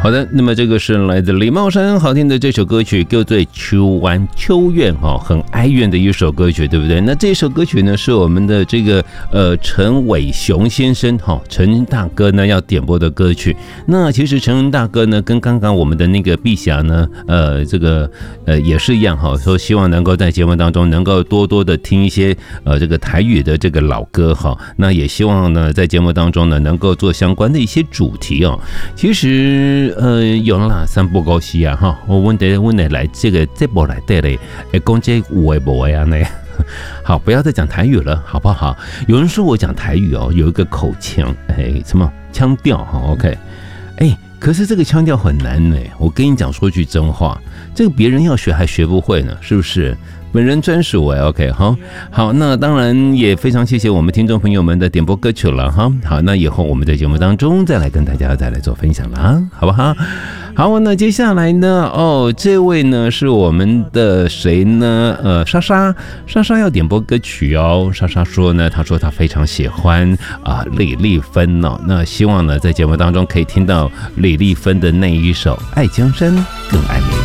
好的，那么这个是来自李茂山好听的这首歌曲，叫做《秋湾秋怨》哈，很哀怨的一首歌曲，对不对？那这首歌曲呢，是我们的这个陈伟雄先生哈，陈大哥呢要点播的歌曲。那其实陈大哥呢，跟刚刚我们的那个碧霞呢，也是一样哈，说希望能够在节目当中能够多多的听一些这个台语的这个老歌哈。那也希望呢，在节目当中呢，能够做相关的一些主题哦。其实。有啦，三不高息啊哈！我问来这波来对嘞，讲这有诶无诶啊呢？好，不要再讲台语了，好不好？有人说我讲台语哦，有一个口腔，什么腔调哈 ？OK， 可是这个腔调很难呢。我跟你讲，说句真话，这个别人要学还学不会呢，是不是？本人专属OK 好，那当然也非常谢谢我们听众朋友们的点播歌曲了哈。好，那以后我们在节目当中再来跟大家再来做分享啦，好不好？好，那接下来呢？这位呢是我们的谁呢？莎莎要点播歌曲哦。莎莎说呢，她说她非常喜欢李丽芬哦。那希望呢在节目当中可以听到李丽芬的那一首《爱江山更爱美》。